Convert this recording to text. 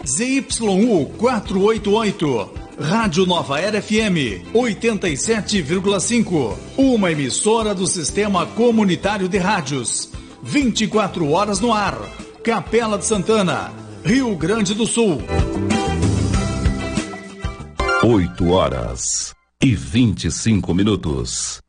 ZYU 488, Rádio Nova Era FM 87,5, uma emissora do Sistema Comunitário de Rádios, 24 horas no ar, Capela de Santana, Rio Grande do Sul. 8 horas e 25 minutos.